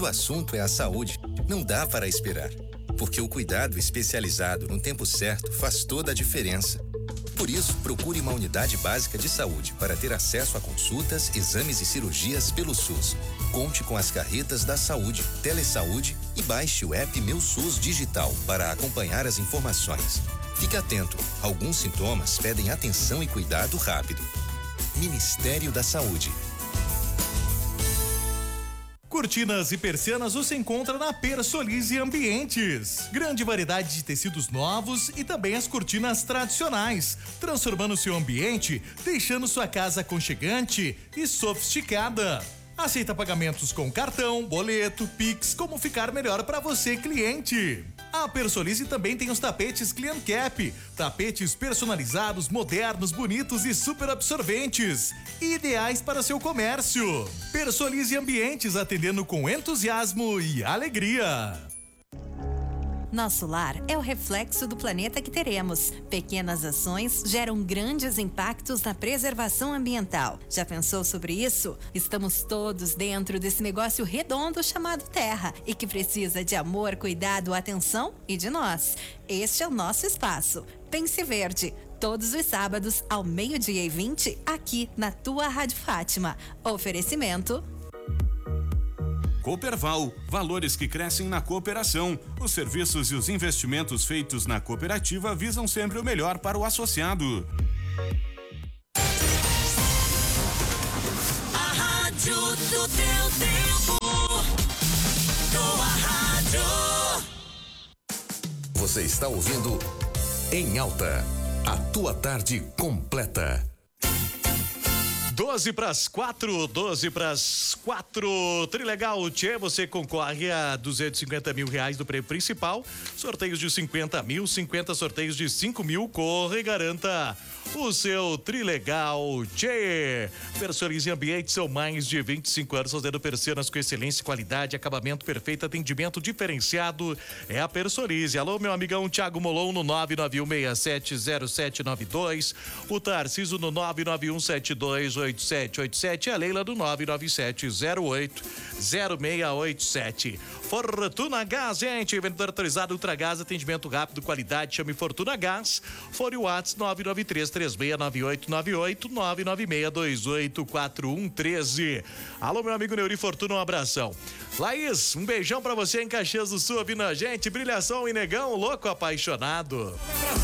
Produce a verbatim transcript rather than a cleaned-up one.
Quando o assunto é a saúde, não dá para esperar, porque o cuidado especializado no tempo certo faz toda a diferença. Por isso, procure uma unidade básica de saúde para ter acesso a consultas, exames e cirurgias pelo SUS. Conte com as carretas da saúde, Telesaúde e baixe o app Meu SUS Digital para acompanhar as informações. Fique atento, alguns sintomas pedem atenção e cuidado rápido. Ministério da Saúde. Cortinas e persianas você encontra na Persolize Ambientes. Grande variedade de tecidos novos e também as cortinas tradicionais, transformando seu ambiente, deixando sua casa aconchegante e sofisticada. Aceita pagamentos com cartão, boleto, Pix, como ficar melhor para você, cliente. A Persolize também tem os tapetes Clean Cap, tapetes personalizados, modernos, bonitos e super absorventes, ideais para seu comércio. Persolize Ambientes, atendendo com entusiasmo e alegria. Nosso lar é o reflexo do planeta que teremos. Pequenas ações geram grandes impactos na preservação ambiental. Já pensou sobre isso? Estamos todos dentro desse negócio redondo chamado Terra e que precisa de amor, cuidado, atenção e de nós. Este é o nosso espaço. Pense Verde. Todos os sábados, ao meio-dia e vinte, aqui na tua Rádio Fátima. Oferecimento... Cooperval, valores que crescem na cooperação. Os serviços e os investimentos feitos na cooperativa visam sempre o melhor para o associado. A rádio do teu tempo. Tua rádio. Você está ouvindo Em Alta, a tua tarde completa. doze para as quatro, doze para as quatro. Trilegal Tchê, você concorre a duzentos e cinquenta mil reais do prêmio principal. Sorteios de cinquenta mil, cinquenta sorteios de cinco mil. Corre e garanta o seu Trilegal Tchê. Persolize Ambiente, são mais de vinte e cinco anos fazendo persianas com excelência, qualidade, acabamento perfeito, atendimento diferenciado. É a Persolize. Alô, meu amigão Thiago Molon no nove nove um seis sete zero sete nove dois. O Tarciso no nove nove um sete dois oito sete oito sete. A Leila do nove nove sete zero oito zero seis oito sete. Fortuna Gás, gente. Vendedor autorizado Ultragás, atendimento rápido, qualidade. Chame Fortuna Gás. Fone Whats nove nove três três seis nove oito nove oito, nove nove seis dois oito quatro um um três. Alô, meu amigo Neuri Fortuna, um abração. Laís, um beijão pra você em Caxias do Sul, ouvindo a gente. Brilhação e Negão, louco apaixonado.